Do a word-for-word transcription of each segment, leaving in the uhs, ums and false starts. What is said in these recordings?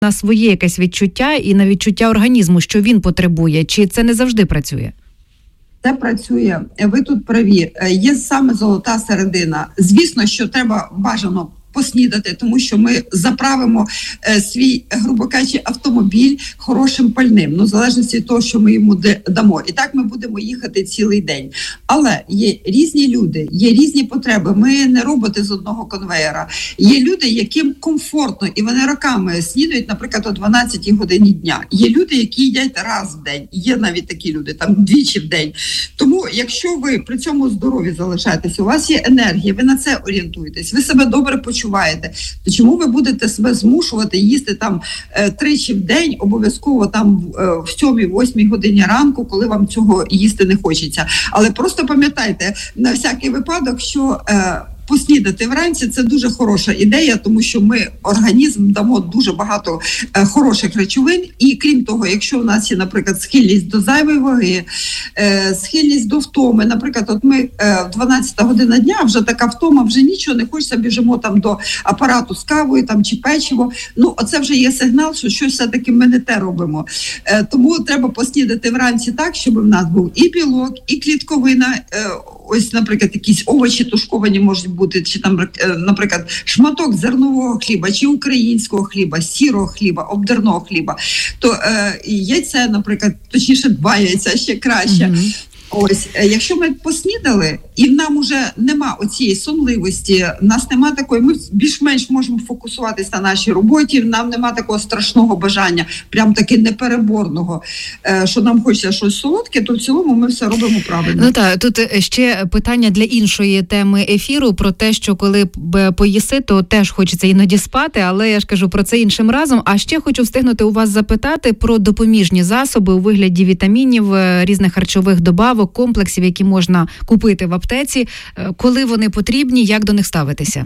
на своє якесь відчуття і на відчуття організму, що він потребує? Чи це не завжди працює? Це працює. Ви тут праві. Є саме золота середина. Звісно, що треба бажано поснідати, тому що ми заправимо е, свій, грубо кажучи, автомобіль хорошим пальним, ну, в залежності від того, що ми йому дамо. І так ми будемо їхати цілий день. Але є різні люди, є різні потреби. Ми не роботи з одного конвеєра. Є люди, яким комфортно, і вони роками снідають, наприклад, о дванадцятій годині дня. Є люди, які їдять раз в день. Є навіть такі люди, там двічі в день. Тому, якщо ви при цьому здорові залишаєтесь, у вас є енергія, ви на це орієнтуєтесь, ви себе добре почуваєте, відчуваєте, то чому ви будете себе змушувати їсти там е, тричі в день, обов'язково там е, в сьомій-восьмій годині ранку, коли вам цього їсти не хочеться. Але просто пам'ятайте, на всякий випадок, що е, поснідати вранці – це дуже хороша ідея, тому що ми організм дамо дуже багато е, хороших речовин. І крім того, якщо у нас є, наприклад, схильність до зайвої ваги, е, схильність до втоми, наприклад, от ми е, дванадцята година дня, вже така втома, вже нічого не хочеться, біжимо там до апарату з кавою там, чи печиво. Ну, оце вже є сигнал, що щось все-таки ми не те робимо. Е, тому треба поснідати вранці так, щоб в нас був і білок, і клітковина, е, ось, наприклад, якісь овочі тушковані можуть бути, чи там, наприклад, шматок зернового хліба, чи українського хліба, сірого хліба, обдерного хліба. То е, яйце, наприклад, точніше, два яйця ще краще. Mm-hmm. Ось, якщо ми поснідали, і нам уже нема оцієї сонливості, нас нема такої, ми більш-менш можемо фокусуватися на нашій роботі, нам нема такого страшного бажання, прям таки непереборного, що нам хочеться щось солодке, то в цілому ми все робимо правильно. Ну так, тут ще питання для іншої теми ефіру, про те, що коли поїси, то теж хочеться іноді спати, але я ж кажу про це іншим разом. А ще хочу встигнути у вас запитати про допоміжні засоби у вигляді вітамінів, різних харчових добавок, комплексів, які можна купити в аптеці, коли вони потрібні, як до них ставитися?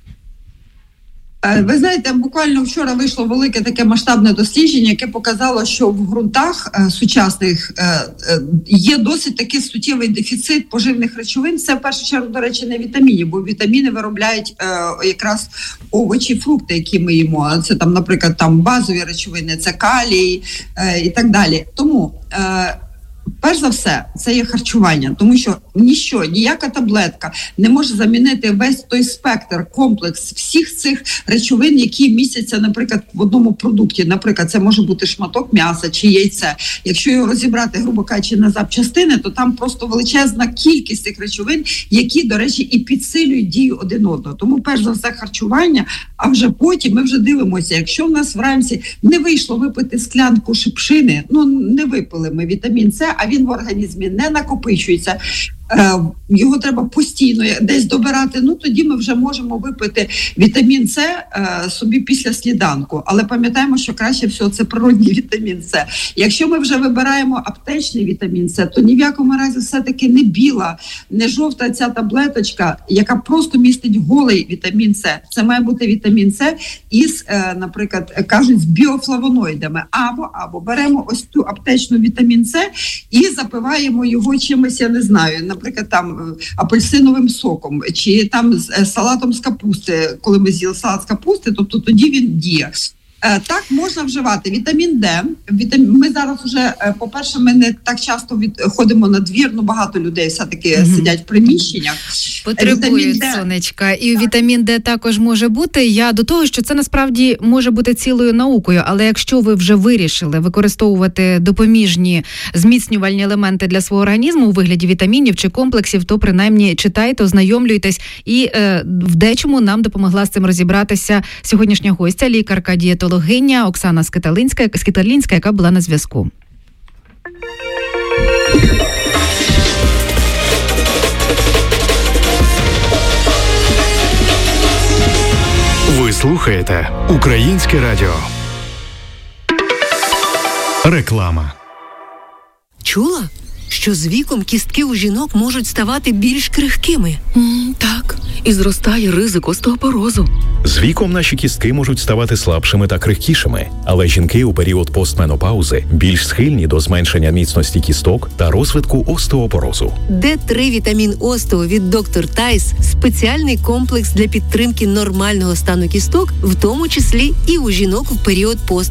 Ви знаєте, буквально вчора вийшло велике таке масштабне дослідження, яке показало, що в ґрунтах е, сучасних е, е, є досить такий суттєвий дефіцит поживних речовин. Це, в першу чергу, до речі, не вітамінів, бо вітаміни виробляють е, якраз овочі, фрукти, які ми їмо. Це, там, наприклад, там базові речовини, це калій е, і так далі. Тому... Е, Перш за все, це є харчування, тому що ніщо, ніяка таблетка не може замінити весь той спектр, комплекс всіх цих речовин, які містяться, наприклад, в одному продукті. Наприклад, це може бути шматок м'яса чи яйце. Якщо його розібрати, грубо кажучи, на запчастини, то там просто величезна кількість цих речовин, які, до речі, і підсилюють дію один одного. Тому, перш за все, харчування, а вже потім ми вже дивимося, якщо в нас вранці не вийшло випити склянку шипшини, ну, не випили ми вітамін С, а він в організмі не накопичується, його треба постійно десь добирати, ну тоді ми вже можемо випити вітамін С собі після сніданку. Але пам'ятаємо, що краще всього це природній вітамін С. Якщо ми вже вибираємо аптечний вітамін С, то ні в якому разі все-таки не біла, не жовта ця таблеточка, яка просто містить голий вітамін С. Це має бути вітамін С із, наприклад, кажуть, з біофлавоноїдами. Або, або беремо ось цю аптечну вітамін С і запиваємо його чимось, я не знаю, наприклад, там апельсиновим соком, чи там з салатом з капусти, коли ми з'їли салат з капусти, тобто тоді він діє. Так, можна вживати вітамін Д. Вітамін... Ми зараз вже, по-перше, ми не так часто від... ходимо на двір, ну багато людей все-таки mm-hmm. сидять в приміщеннях. Потребують сонечка. І так. Вітамін Д також може бути. Я до того, що це насправді може бути цілою наукою, але якщо ви вже вирішили використовувати допоміжні зміцнювальні елементи для свого організму у вигляді вітамінів чи комплексів, то принаймні читайте, ознайомлюйтесь. І е, в дечому нам допомогла з цим розібратися сьогоднішня гостя, лікарка-дієтологиня Оксана Скиталинська, Скиталинська, яка була на зв'язку. Ви слухаєте Українське радіо. Реклама. Чула? що з віком кістки у жінок можуть ставати більш крихкими? Mm, так, і зростає ризик остеопорозу. З віком наші кістки можуть ставати слабшими та крихкішими, але жінки у період постменопаузи більш схильні до зменшення міцності кісток та розвитку остеопорозу. Д три вітамін Остео від доктор Тайс – спеціальний комплекс для підтримки нормального стану кісток, в тому числі і у жінок в період постменопаузи.